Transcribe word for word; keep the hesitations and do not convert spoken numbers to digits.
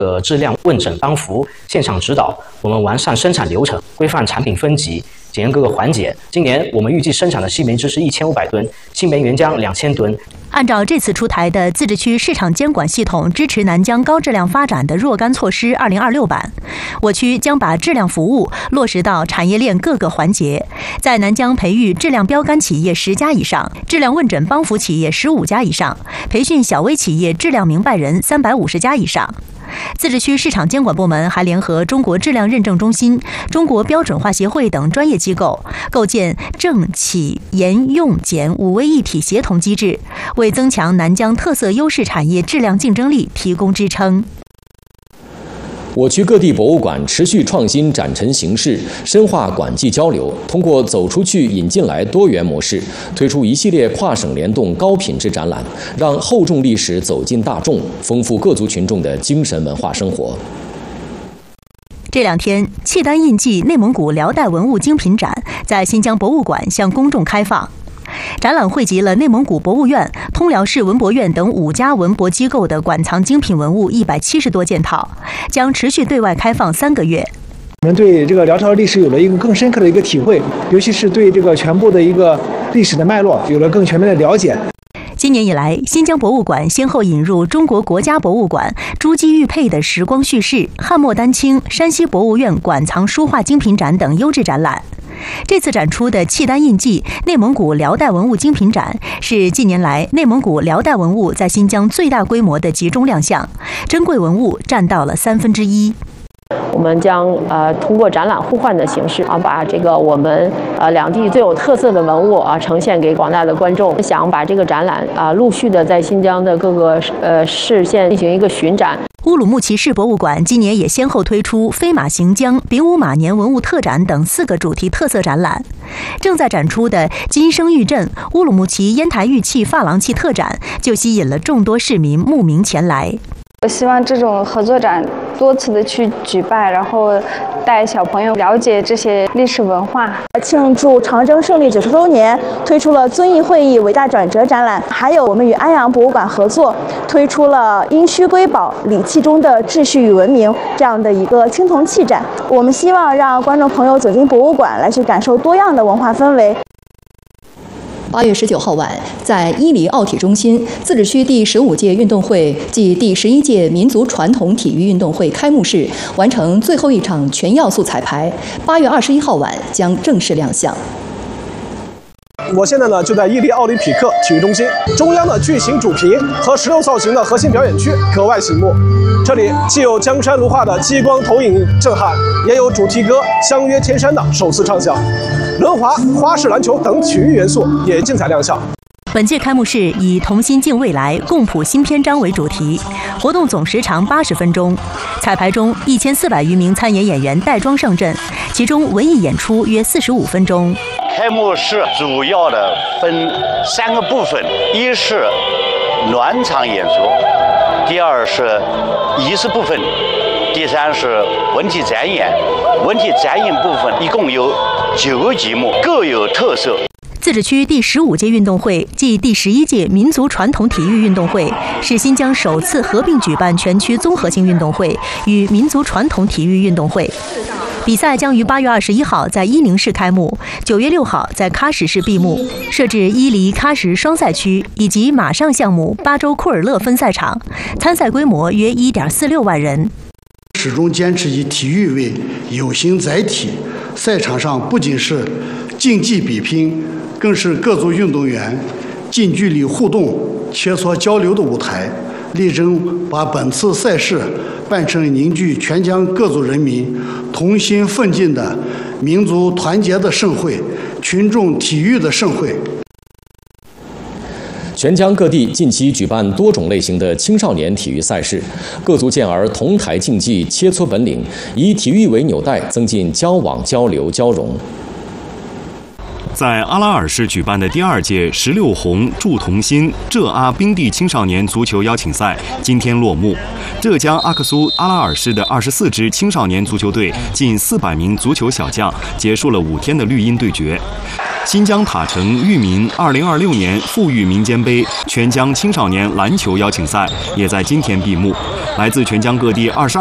呃质量问诊帮扶、现场指导，我们完善生产流程，规范产品分级，检验各个环节。今年我们预计生产的西梅汁是一千五百吨，新梅原浆两千吨。 按照这次出台的自治区市场监管系统支持南疆高质量发展的若干措施二零二六版，我区将把质量服务落实到产业链各个环节，在南疆培育质量标杆企业十家以上，质量问诊帮扶企业十五家以上，培训小微企业质量明白人三百五十家以上。自治区市场监管部门还联合中国质量认证中心、中国标准化协会等专业机构，构建政企研用检五位一体协同机制，为增强南疆特色优势产业质量竞争力提供支撑。 我区各地博物馆持续创新展陈形式，深化馆际交流，通过走出去、引进来多元模式，推出一系列跨省联动高品质展览，让厚重历史走进大众，丰富各族群众的精神文化生活。 这两天，契丹印记内蒙古辽代文物精品展在新疆博物馆向公众开放。展览汇集了内蒙古博物院、通辽市文博院等五家文博机构的馆藏精品文物一百七十多件套，将持续对外开放三个月。 我们对这个辽朝历史有了一个更深刻的一个体会，尤其是对这个全部的一个历史的脉络有了更全面的了解。 今年以来，新疆博物馆先后引入中国国家博物馆朱基玉佩的时光叙事、汉末丹青、山西博物院馆藏书画精品展等优质展览。这次展出的契丹印记内蒙古辽代文物精品展是近年来内蒙古辽代文物在新疆最大规模的集中亮相，珍贵文物占到了三分之一。 我们将呃通过展览互换的形式啊，把这个我们呃两地最有特色的文物啊呈现给广大的观众。想把这个展览啊陆续的在新疆的各个呃市县进行一个巡展。 乌鲁木齐市博物馆今年也先后推出飞马行将、丙午马年文物特展等四个主题特色展览。正在展出的金生玉镇乌鲁木齐烟台玉器珐琅器特展就吸引了众多市民慕名前来。 我希望这种合作展多次的去举办，然后带小朋友了解这些历史文化。 庆祝长征胜利九十周年，推出了遵义会议伟大转折展览，还有我们与安阳博物馆合作，推出了殷墟瑰宝礼器中的秩序与文明这样的一个青铜器展。我们希望让观众朋友走进博物馆来去感受多样的文化氛围。 八月十九号晚，在伊犁奥体中心，自治区第十五届运动会暨第十一届民族传统体育运动会开幕式完成最后一场全要素彩排，八月二十一号晚将正式亮相。 我现在呢就在伊犁奥林匹克体育中心，中央的巨型主屏和石榴造型的核心表演区格外醒目。这里既有江山如画的激光投影震撼，也有主题歌《相约千山》的首次唱响，轮滑、花式篮球等体育元素也精彩亮相。 本届开幕式以“同心敬未来，共谱新篇章”为主题，活动总时长八十分钟。彩排中，一千四百余名参演演员带妆上阵，其中文艺演出约四十五分钟。 开幕式主要的分三个部分，一是暖场演出，第二是仪式部分，第三是文体展演。文体展演部分一共有九个节目，各有特色。 自治区第十五届运动会暨第十一届民族传统体育运动会是新疆首次合并举办全区综合性运动会与民族传统体育运动会。比赛将于八月二十一号在伊宁市开幕，九月六号在喀什市闭幕，设置伊犁喀什双赛区以及马上项目巴州库尔勒分赛场，参赛规模约 一点四六万人。 始终坚持以体育为有形载体，赛场上不仅是竞技比拼，更是各族运动员近距离互动、切磋交流的舞台，力争把本次赛事办成凝聚全疆各族人民同心奋进的民族团结的盛会，群众体育的盛会。 全疆各地近期举办多种类型的青少年体育赛事，各族健儿同台竞技，切磋本领，以体育为纽带，增进交往、交流、交融。 在阿拉尔市举办的第二届十六红铸同心浙阿冰地青少年足球邀请赛今天落幕。浙江阿克苏阿拉尔市的二十四支青少年足球队近四百名足球小将结束了五天的绿茵对决。 新疆塔城裕民二零二六年富裕民间杯全疆青少年篮球邀请赛也在今天闭幕，来自全疆各地二十二